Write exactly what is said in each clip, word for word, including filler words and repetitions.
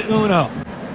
to Uno.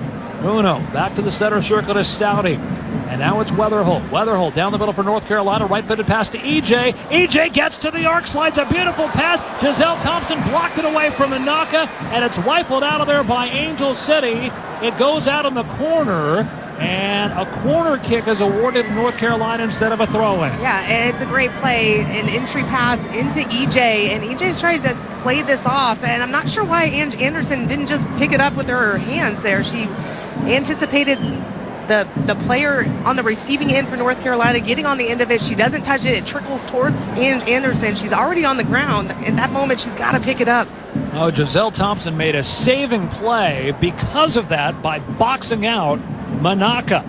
Uno back to the center circle to Stouty. And now it's Weatherholt. Weatherholt down the middle for North Carolina. Right-footed pass to E J. E J gets to the arc, slides a beautiful pass. Giselle Thompson blocked it away from Manaka, and it's rifled out of there by Angel City. It goes out in the corner, and a corner kick is awarded to North Carolina instead of a throw-in. Yeah, it's a great play. An entry pass into E J, and E J's trying to play this off, and I'm not sure why Ange Anderson didn't just pick it up with her hands there. She anticipated the the player on the receiving end for North Carolina getting on the end of it. She doesn't touch it. It trickles towards Ange Anderson. She's already on the ground. At that moment, she's got to pick it up. Oh, Giselle Thompson made a saving play because of that by boxing out Manaka.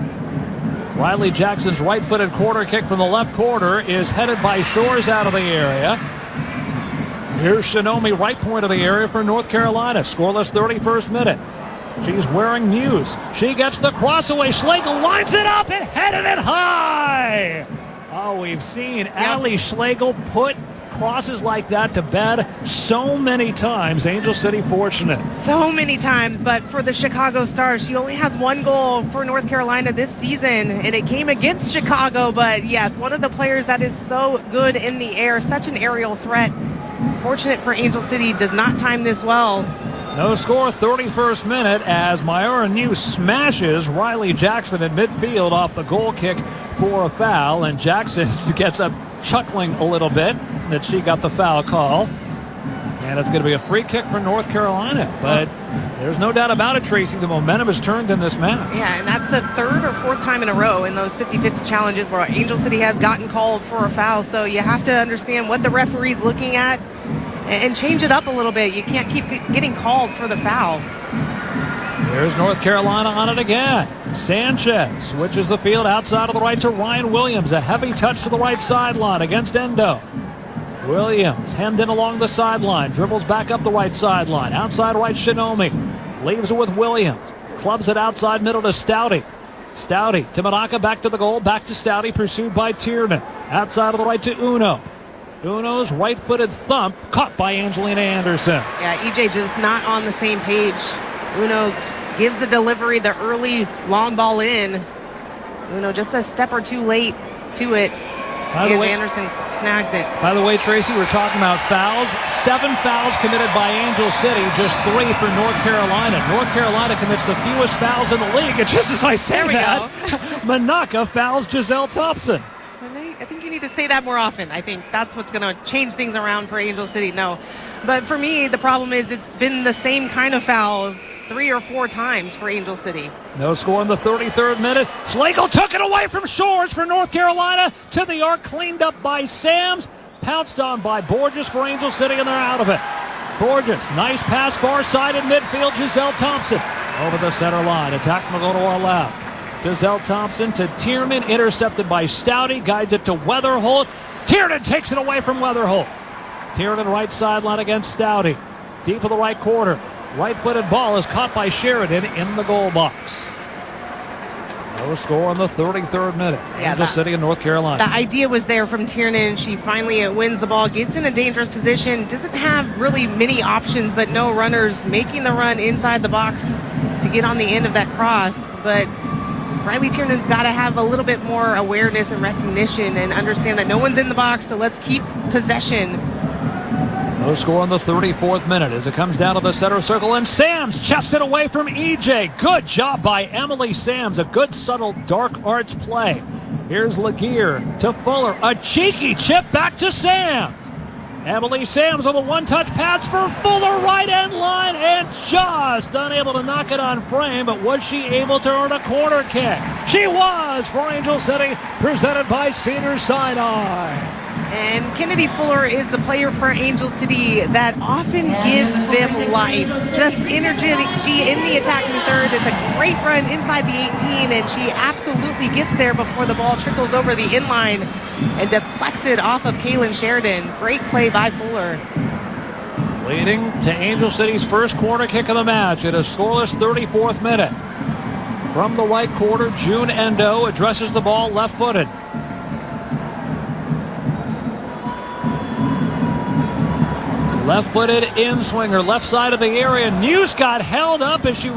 Riley Jackson's right-footed corner kick from the left corner is headed by Shores out of the area. Here's Shinomi, right point of the area for North Carolina. Scoreless thirty-first minute. She's wearing Muse. She gets the cross-away. Schlegel lines it up and headed it high. Oh, we've seen yep. Allie Schlegel put crosses like that to bed so many times. Angel City fortunate. So many times, but for the Chicago Stars, she only has one goal for North Carolina this season, and it came against Chicago. But yes, one of the players that is so good in the air, such an aerial threat. Fortunate for Angel City, does not time this well. No score, thirty-first minute, as Myra New smashes Riley Jackson in midfield off the goal kick for a foul, and Jackson gets up chuckling a little bit that she got the foul call. And it's going to be a free kick for North Carolina, but there's no doubt about it, Tracy. The momentum has turned in this match. Yeah, and that's the third or fourth time in a row in those fifty-fifty challenges where Angel City has gotten called for a foul, so you have to understand what the referee's looking at and change it up a little bit. You can't keep getting called for the foul. There's North Carolina on it again. Sanchez switches the field outside of the right to Ryan Williams. A heavy touch to the right sideline against Endo. Williams hemmed in along the sideline. Dribbles back up the right sideline. Outside right, Shinomi. Leaves it with Williams. Clubs it outside middle to Stouty. Stouty to Manaka, back to the goal. Back to Stouty, pursued by Tiernan. Outside of the right to Uno. Uno's right-footed thump caught by Angelina Anderson. Yeah, E J just not on the same page. Uno gives the delivery, the early long ball in. Uno just a step or two late to it. By the way, Anderson snags it. By the way, Tracy, we're talking about fouls. Seven fouls committed by Angel City, just three for North Carolina. North Carolina commits the fewest fouls in the league. And just as I say that, Manaka fouls Giselle Thompson. I think you need to say that more often. I think that's what's going to change things around for Angel City. No. But for me, the problem is it's been the same kind of foul three or four times for Angel City. No score in the thirty-third minute. Schlegel took it away from Shores for North Carolina. To the arc, cleaned up by Sams. Pounced on by Borges for Angel City, and they're out of it. Borges, nice pass far side in midfield. Giselle Thompson over the center line. Attack will go to our left. Giselle Thompson to Tiernan, intercepted by Stouty, guides it to Weatherholt. Tiernan takes it away from Weatherholt. Tiernan right sideline against Stouty. Deep of the right corner. Right-footed ball is caught by Sheridan in the goal box. No score in the thirty-third minute. Yeah, Angel City in North Carolina. The idea was there from Tiernan. She finally wins the ball, gets in a dangerous position, doesn't have really many options, but no runners, making the run inside the box to get on the end of that cross. But Riley Tiernan's got to have a little bit more awareness and recognition and understand that no one's in the box, so let's keep possession. No score in the thirty-fourth minute as it comes down to the center circle, and Sams chests it away from E J. Good job by Emily Sams. A good, subtle, dark arts play. Here's Laguerre to Fuller. A cheeky chip back to Sams. Emily Sams with a one-touch pass for Fuller, right end line, and just unable to knock it on frame, but was she able to earn a corner kick? She was for Angel City, presented by Cedars-Sinai. And Kennedy Fuller is the player for Angel City that often gives them life. Just energy in the attacking third. It's a great run inside the eighteen, and she absolutely gets there before the ball trickles over the inline and deflects it off of Kaylin Sheridan. Great play by Fuller. Leading to Angel City's first corner kick of the match at a scoreless thirty-fourth minute. From the right corner, June Endo addresses the ball left-footed. Left-footed in-swinger, left side of the area. News got held up as she